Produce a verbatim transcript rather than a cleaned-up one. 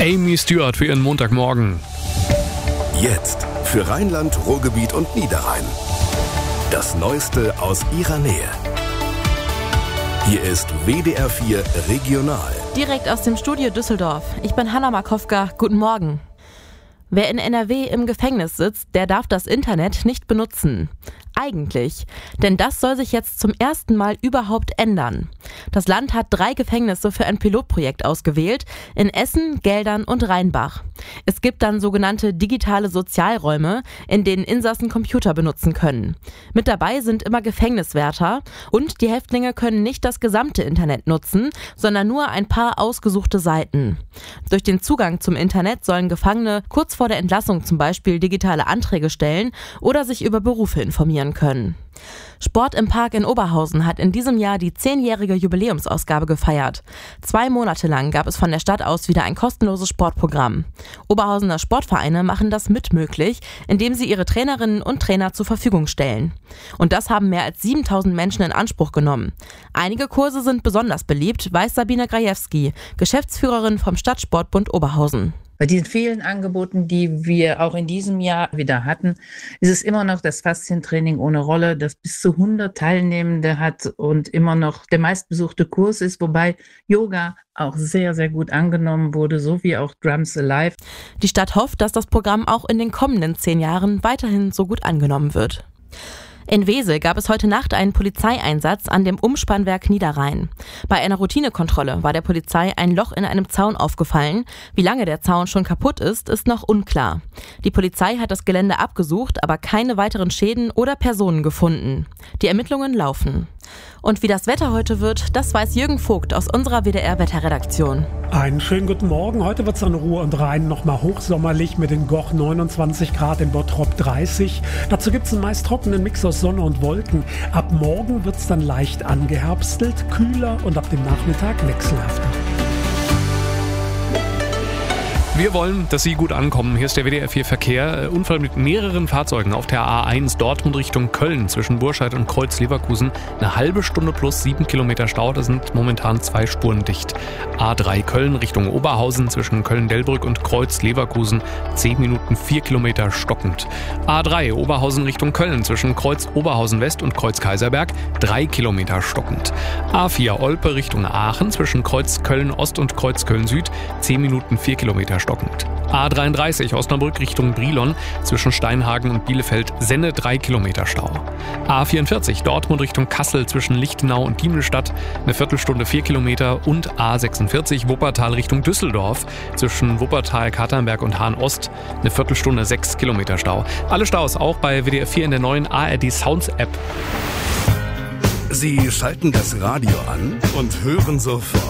Amy Stewart für ihren Montagmorgen. Jetzt für Rheinland, Ruhrgebiet und Niederrhein. Das Neueste aus ihrer Nähe. Hier ist W D R vier Regional. Direkt aus dem Studio Düsseldorf. Ich bin Hanna Markowka. Guten Morgen. Wer in N R W im Gefängnis sitzt, der darf das Internet nicht benutzen. Eigentlich. Denn das soll sich jetzt zum ersten Mal überhaupt ändern. Das Land hat drei Gefängnisse für ein Pilotprojekt ausgewählt. In Essen, Geldern und Rheinbach. Es gibt dann sogenannte digitale Sozialräume, in denen Insassen Computer benutzen können. Mit dabei sind immer Gefängniswärter. Und die Häftlinge können nicht das gesamte Internet nutzen, sondern nur ein paar ausgesuchte Seiten. Durch den Zugang zum Internet sollen Gefangene kurz vor der Entlassung zum Beispiel digitale Anträge stellen oder sich über Berufe informieren können. Sport im Park in Oberhausen hat in diesem Jahr die zehnjährige Jubiläumsausgabe gefeiert. Zwei Monate lang gab es von der Stadt aus wieder ein kostenloses Sportprogramm. Oberhausener Sportvereine machen das mitmöglich, indem sie ihre Trainerinnen und Trainer zur Verfügung stellen. Und das haben mehr als siebentausend Menschen in Anspruch genommen. Einige Kurse sind besonders beliebt, weiß Sabine Grajewski, Geschäftsführerin vom Stadtsportbund Oberhausen. Bei diesen vielen Angeboten, die wir auch in diesem Jahr wieder hatten, ist es immer noch das Faszientraining ohne Rolle, das bis zu hundert Teilnehmende hat und immer noch der meistbesuchte Kurs ist, wobei Yoga auch sehr, sehr gut angenommen wurde, so wie auch Drums Alive. Die Stadt hofft, dass das Programm auch in den kommenden zehn Jahren weiterhin so gut angenommen wird. In Wesel gab es heute Nacht einen Polizeieinsatz an dem Umspannwerk Niederrhein. Bei einer Routinekontrolle war der Polizei ein Loch in einem Zaun aufgefallen. Wie lange der Zaun schon kaputt ist, ist noch unklar. Die Polizei hat das Gelände abgesucht, aber keine weiteren Schäden oder Personen gefunden. Die Ermittlungen laufen. Und wie das Wetter heute wird, das weiß Jürgen Vogt aus unserer W D R-Wetterredaktion. Einen schönen guten Morgen. Heute wird es an Ruhr und Rhein nochmal hochsommerlich mit in Goch neunundzwanzig Grad, in Bottrop dreißig. Dazu gibt es einen meist trockenen Mix aus Sonne und Wolken. Ab morgen wird es dann leicht angeherbstelt, kühler und ab dem Nachmittag wechselhafter. Wir wollen, dass Sie gut ankommen. Hier ist der W D R vier Verkehr. Unfall mit mehreren Fahrzeugen auf der A eins Dortmund Richtung Köln zwischen Burscheid und Kreuz-Leverkusen. Eine halbe Stunde plus sieben Kilometer Stau. Da sind momentan zwei Spuren dicht. A drei Köln Richtung Oberhausen zwischen Köln-Delbrück und Kreuz-Leverkusen. zehn Minuten vier Kilometer stockend. A drei Oberhausen Richtung Köln zwischen Kreuz-Oberhausen-West und Kreuz-Kaiserberg. drei Kilometer stockend. A vier Olpe Richtung Aachen zwischen Kreuz-Köln-Ost und Kreuz-Köln-Süd. zehn Minuten vier Kilometer stockend. A dreiunddreißig Osnabrück Richtung Brilon zwischen Steinhagen und Bielefeld-Senne drei Kilometer Stau. A vierundvierzig Dortmund Richtung Kassel zwischen Lichtenau und Diemlstadt eine Viertelstunde vier Kilometer und A sechsundvierzig Wuppertal Richtung Düsseldorf zwischen Wuppertal, Katernberg und Hahn-Ost eine Viertelstunde sechs Kilometer Stau. Alle Staus auch bei W D R vier in der neuen A R D Sounds App. Sie schalten das Radio an und hören sofort